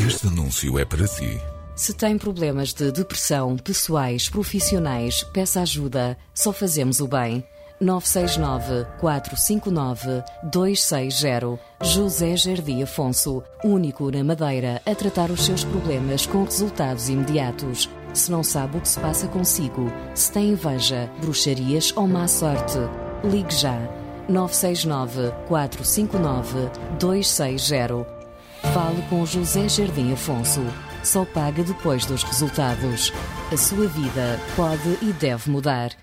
Este anúncio é para si. Se tem problemas de depressão, pessoais, profissionais, peça ajuda. Só fazemos o bem. 969-459-260. José Jardim Afonso, único na Madeira a tratar os seus problemas com resultados imediatos. Se não sabe o que se passa consigo, se tem inveja, bruxarias ou má sorte, ligue já. 969-459-260. Fale com José Jardim Afonso. Só paga depois dos resultados. A sua vida pode e deve mudar.